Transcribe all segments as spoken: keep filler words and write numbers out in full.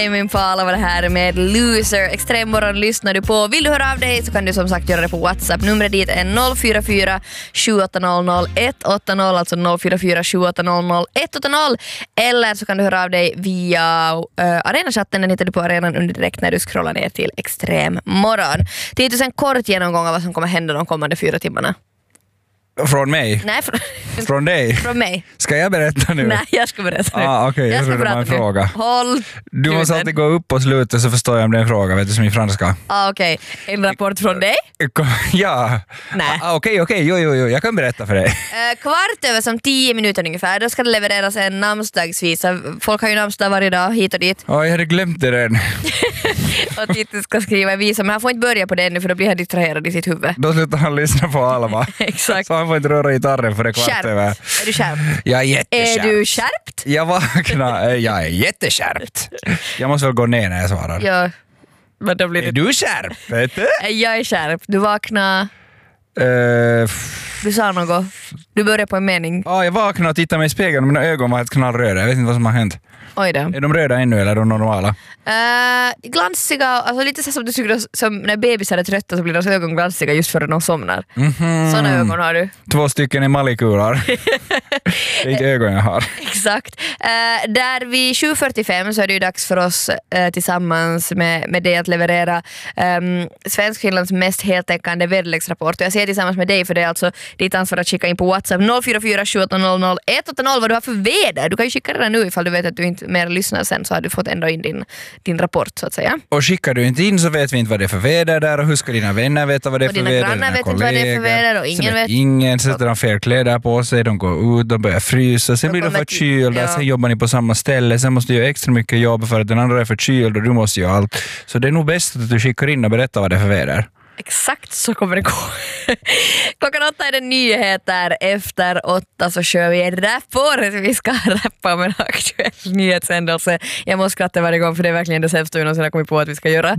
Min Pala var det här med Loser. Extremmorgon lyssnar du på. Vill du höra av dig så kan du som sagt göra det på WhatsApp. Numret dit är noll fyra fyra sju åtta noll noll ett åtta noll, alltså noll fyra fyra sju åtta noll noll ett åtta noll. Eller så kan du höra av dig via uh, Arena-chatten. Den hittar du på arenan under direkt när du scrollar ner till Extremmorgon. Det är en kort genomgång av vad som kommer hända de kommande fyra timmarna. Från mig? Nej, från, från dig? Från mig. Ska jag berätta nu? Nej, jag ska berätta nu. Ah, okej, okay. jag, jag trodde det var en fråga. Håll Du måste tuden. Alltid gå upp och sluta så förstår jag om det är en fråga, vet du, som i franska. Ah, okej. Okay. En rapport från dig? Ja. Nej. Ah, okej, okej, jo, jo, jo, jag kan berätta för dig. Uh, kvart över som tio minuter ungefär, då ska det levereras en namnsdagsvisa. Folk har ju namnsdag varje dag, hit och dit. Ja, oh, jag hade glömt det redan. Och Titti ska skriva en visa, men han får inte börja på det nu för då blir han distraherad i sitt huvud. Då slutar han lyssna på Alma. Exakt. Så han får inte röra gitarren för det kvart skärpt. Över. Är du skärpt? Jag är jätteskärpt. Är du skärpt? Jag vaknar, jag är jätteskärpt. Jag måste väl gå ner när jag svarar. Ja. Men då blir det... Är du skärpt? Vet du? Jag är skärpt. Du vaknar... Uh, du sa något. Du börjar på en mening. Ja, jag vaknade och tittade mig i spegeln och mina ögon var helt knallröda. Jag vet inte vad som har hänt. Oj då. Är de röda ännu eller är de normala? Uh, glansiga, alltså lite så som du tycker som när bebisar är trötta så blir deras ögon glansiga just före de somnar. Mm-hmm. Såna ögon har du. Två stycken i malikular. Det är inte ögon jag har. Exakt. Uh, där vid sju fyrtiofem så är det ju dags för oss uh, tillsammans med, med dig att leverera um, Svensk-Finlands mest heltäckande väderleksrapport. Och jag ser tillsammans med dig för det är alltså ditt ansvar att skicka in på WhatsApp noll fyra fyra sju åtta noll noll ett åtta noll vad du har för väder. Du kan ju skicka det nu ifall du vet att du inte mer lyssnar sen så har du fått ändå in din, din rapport så att säga. Och skickar du inte in så vet vi inte vad det är för väder där och hur ska dina vänner veta vad det är och för dina väder. Grannar vet inte vad det är för väder och ingen vet. Ingen sätter de fel kläder på sig, de går ut, de börjar frysa, sen de blir de förkylda, ja. Sen jobbar ni på samma ställe, sen måste du göra extra mycket jobb för att den andra är förkyld och du måste göra allt. Så det är nog bäst att du skickar in och berättar vad det är för väder. Exakt så kommer det gå. Klockan åtta är det nyheter. Efter åtta så kör vi en rapport. Vi ska rappa om en aktuell nyhetshändelse. Jag måste skratta varje gång för det är verkligen det sämsta vi någonsin har kommit på att vi ska göra.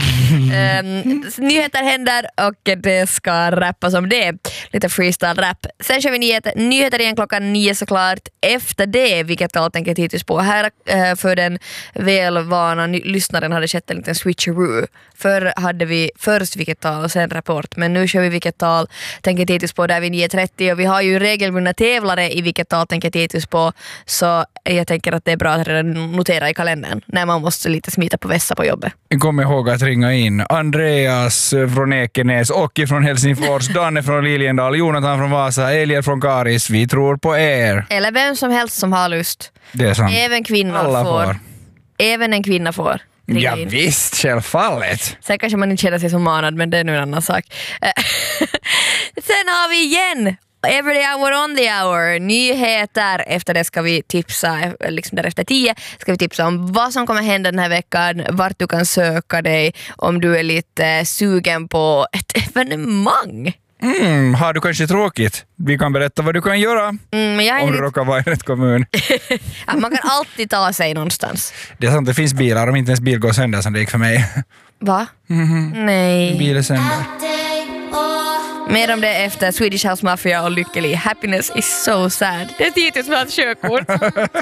um, nyheter händer och det ska rappas om det. Lite freestyle-rap. Sen kör vi nyheter, nyheter igen klockan nio såklart. Efter det, vilket jag tänker hittills på. Här uh, för den välvana ny- lyssnaren hade skett en liten switcheroo. Förr hade vi först vilket tal och sen rapport. Men nu kör vi vilket tal tänker hittills på där vid nio trettio och vi har ju regelbundna tävlare i vilket tal tänker hittills på så jag tänker att det är bra att redan notera i kalendern när man måste lite smita på vässa på jobbet. Kom ihåg att ringa in Andreas från Ekenäs, Ocki från Helsingfors, Danne från Liljendal, Jonathan från Vasa, Eliel från Karis. Vi tror på er. Eller vem som helst som har lust. Det är sant. Även kvinnor Alla får. får. Även en kvinna får. Ja visst, självfallet. Sen kanske man inte känner sig som manad, men det är nu en annan sak. Sen har vi igen Every hour on the hour, nyheter. Efter det ska vi tipsa, liksom därefter tio, ska vi tipsa om vad som kommer hända den här veckan, vart du kan söka dig om du är lite sugen på ett evenemang. Mm, har du kanske tråkigt? Vi kan berätta vad du kan göra mm, men jag om du lite... råkar vara i rätt kommun. Ja, man kan alltid ta sig någonstans. Det är sant, det finns bilar om inte ens bil går sönder som det gick för mig. Va? Mm-hmm. Nej. Bil är sönder. Mer om det efter Swedish House Mafia och Lykkeli. Happiness is so sad. Det är tio tusen körkort.